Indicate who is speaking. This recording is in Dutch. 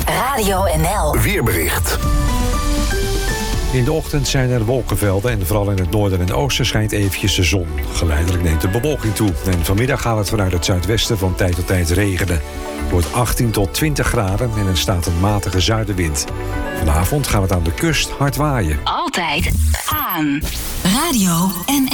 Speaker 1: Radio NL.
Speaker 2: Weerbericht.
Speaker 3: In de ochtend zijn er wolkenvelden en vooral in het noorden en oosten schijnt eventjes de zon. Geleidelijk neemt de bewolking toe en vanmiddag gaat het vanuit het zuidwesten van tijd tot tijd regenen. Het wordt 18 tot 20 graden en er staat een matige zuidenwind. Vanavond gaat het aan de kust hard waaien.
Speaker 1: Altijd aan. Radio NL.